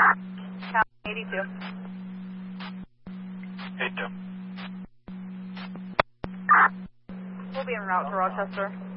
Cal 82. 82. We'll be en route to Rochester.